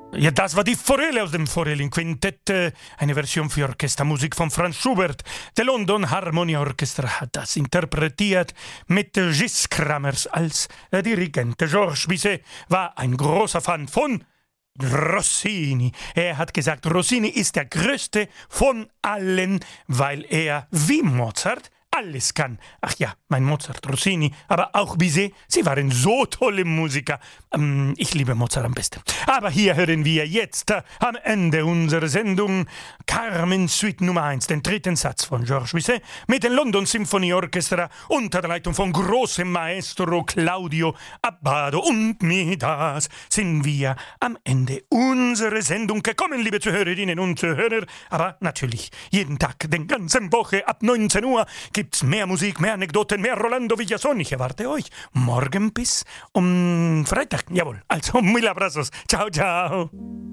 Ja, das war die Forelle aus dem Forellenquintett, eine Version für Orchestermusik von Franz Schubert. Der London Harmonie Orchestra hat das interpretiert mit Gis Kramers als Dirigent. Georges Bizet war ein großer Fan von Rossini. Er hat gesagt, Rossini ist der größte von allen, weil er wie Mozart alles kann. Ach ja, mein Mozart, Rossini, aber auch Bizet, sie waren so tolle Musiker. Ich liebe Mozart am besten. Aber hier hören wir jetzt am Ende unserer Sendung Carmen Suite Nummer 1, den dritten Satz von Georges Bizet mit dem London Symphony Orchestra unter der Leitung von großem Maestro Claudio Abbado. Und mit das sind wir am Ende unserer Sendung gekommen, liebe Zuhörerinnen und Zuhörer. Aber natürlich jeden Tag, den ganzen Woche ab 19 Uhr gibt's mehr Musik, mehr Anekdoten, mehr Rolando Villazón. Ich erwarte euch morgen bis um Freitag. Jawohl, also mil abrazos. Ciao, ciao.